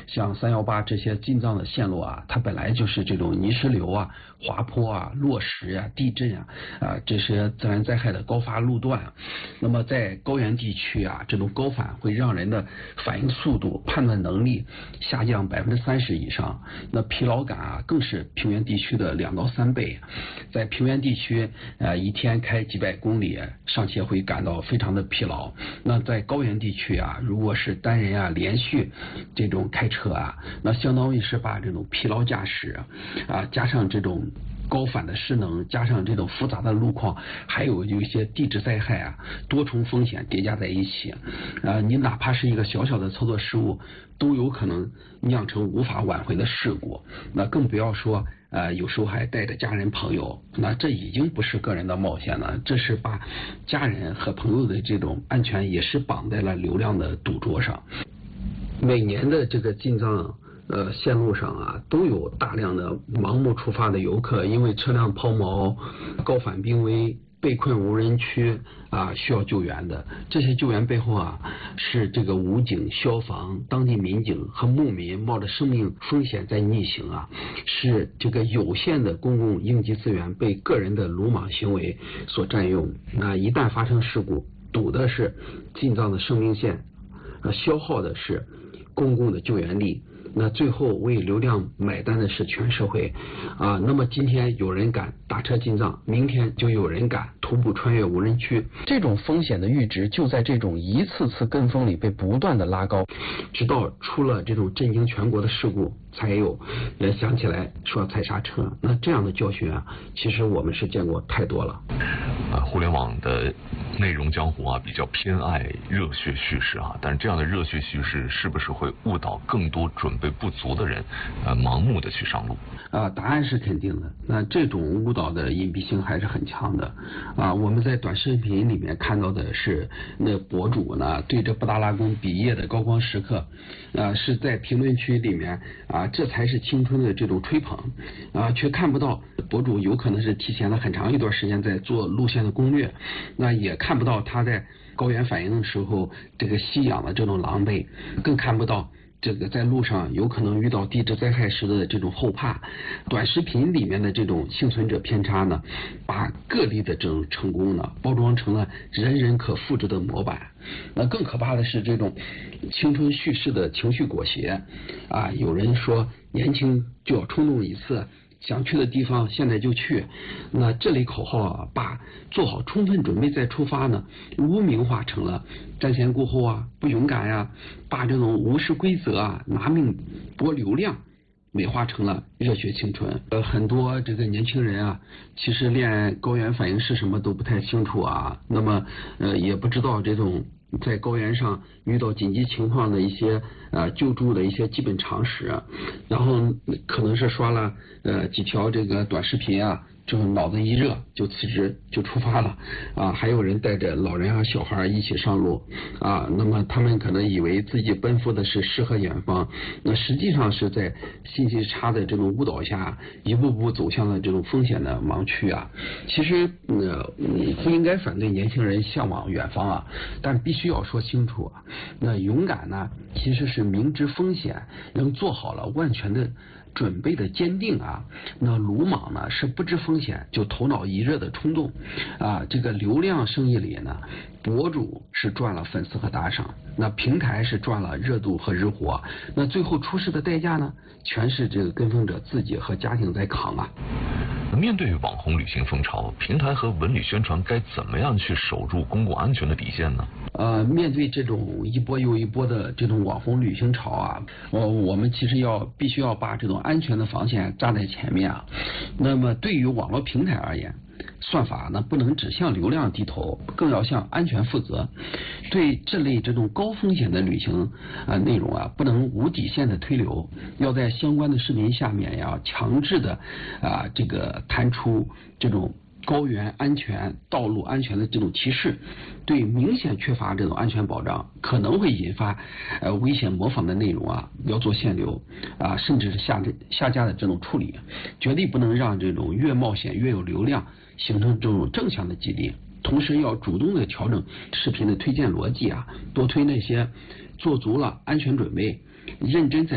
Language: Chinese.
像318这些进藏的线路啊，它本来就是这种泥石流啊、滑坡啊、落石啊、地震啊这些自然灾害的高发路段。那么在高原地区啊，这种高反会让人的反应速度、判断能力下降30%以上。那疲劳感啊，更是平原地区的2到3倍。在平原地区一天开几百公里，尚且会感到非常的疲劳。那在高原地区啊，如果是单人啊连续这种开车啊，那相当于是把这种疲劳驾驶加上这种高反的势能，加上这种复杂的路况，还有一些地质灾害啊，多重风险叠加在一起你哪怕是一个小小的操作失误，都有可能酿成无法挽回的事故。那更不要说有时候还带着家人朋友，那这已经不是个人的冒险了，这是把家人和朋友的这种安全也是绑在了流量的赌桌上。每年的这个进藏线路上啊，都有大量的盲目出发的游客，因为车辆抛锚、高反濒危、被困无人区需要救援的。这些救援背后啊，是这个武警、消防、当地民警和牧民冒着生命风险在逆行啊，是这个有限的公共应急资源被个人的鲁莽行为所占用。那一旦发生事故，堵的是进藏的生命线，消耗的是公共的救援力。那最后为流量买单的是全社会那么今天有人敢打车进藏，明天就有人敢徒步穿越无人区。这种风险的阈值就在这种一次次跟风里被不断的拉高，直到出了这种震惊全国的事故，才有人想起来说踩刹车。那这样的教训其实我们是见过太多了。 互联网的内容江湖比较偏爱热血叙事但是这样的热血叙事是不是会误导更多准备不足的人盲目的去上路？ 答案是肯定的。那这种误导的隐蔽性还是很强的我们在短视频里面看到的是那博主呢对着布达拉宫比耶的高光时刻是在评论区里面这才是青春的这种吹捧却看不到博主有可能是提前了很长一段时间在做路线的攻略，那也看不到他在高原反应的时候这个吸氧的这种狼狈，更看不到这个在路上有可能遇到地质灾害时的这种后怕。短视频里面的这种幸存者偏差呢，把个例的这种成功呢包装成了人人可复制的模板。那更可怕的是这种青春叙事的情绪裹挟有人说年轻就要冲动一次，想去的地方现在就去。那这类口号把做好充分准备再出发呢污名化成了瞻前顾后不勇敢把这种无视规则拿命搏流量美化成了热血青春。很多这个年轻人其实连高原反应是什么都不太清楚那么也不知道这种在高原上遇到紧急情况的一些救助的一些基本常识然后可能是刷了几条这个短视频就脑子一热就辞职就出发了还有人带着老人和小孩一起上路那么他们可能以为自己奔赴的是诗和远方，那实际上是在信息差的这种误导下一步步走向了这种风险的盲区其实不应该反对年轻人向往远方但必须要说清楚那勇敢呢其实是明知风险仍做好了万全的准备的坚定那鲁莽呢是不知风险就头脑一热的冲动这个流量生意里呢，博主是赚了粉丝和打赏，那平台是赚了热度和日活，那最后出事的代价呢全是这个跟风者自己和家庭在扛面对网红旅行风潮，平台和文旅宣传该怎么样去守住公共安全的底线呢？ 面对这种一波又一波的这种网红旅行潮我们其实必须要把这种安全的防线站在前面那么对于网络平台而言，算法呢不能只向流量低头，更要向安全负责。对这类这种高风险的旅行内容不能无底线的推流，要在相关的视频下面要强制的这个弹出这种高原安全、道路安全的这种提示，对明显缺乏这种安全保障，可能会引发危险模仿的内容要做限流甚至是下架的这种处理，绝对不能让这种越冒险越有流量形成这种正向的激励。同时要主动的调整视频的推荐逻辑多推那些做足了安全准备、认真在